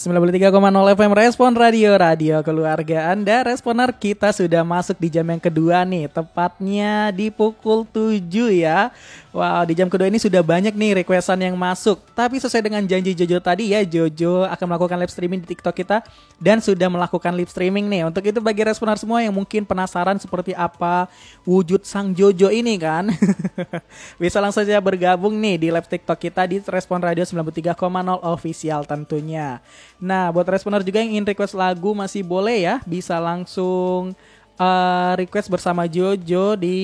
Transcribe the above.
93,0 FM Respon Radio, radio keluarga Anda. Responer kita sudah masuk di jam yang kedua nih, tepatnya di pukul 7 ya. Wow, di jam kedua ini sudah banyak nih requestan yang masuk. Tapi sesuai dengan janji Jojo tadi ya, Jojo akan melakukan live streaming di TikTok kita dan sudah melakukan live streaming nih. Untuk itu bagi responer semua yang mungkin penasaran seperti apa wujud sang Jojo ini kan, bisa langsung saja bergabung nih di live TikTok kita di Respon Radio 93,0 official tentunya. Nah, buat responer juga yang ingin request lagu masih boleh ya, bisa langsung request bersama Jojo di